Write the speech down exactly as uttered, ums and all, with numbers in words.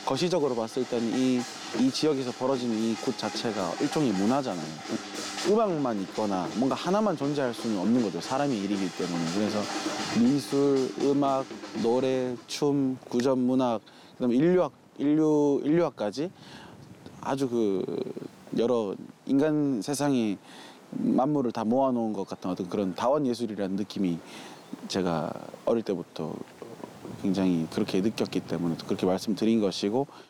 거시적으로 봤을 때는 이, 이 지역에서 벌어지는 이 굿 자체가 일종의 문화잖아요. 음악만 있거나 뭔가 하나만 존재할 수는 없는 거죠. 사람의 일이기 때문에. 그래서 미술, 음악, 노래, 춤, 구전 문학, 그다음에 인류학, 인류, 인류학까지 아주 그 여러 인간 세상이 만물을 다 모아놓은 것 같은 어떤 그런 다원 예술이라는 느낌이 제가 어릴 때부터 굉장히 그렇게 느꼈기 때문에 그렇게 말씀드린 것이고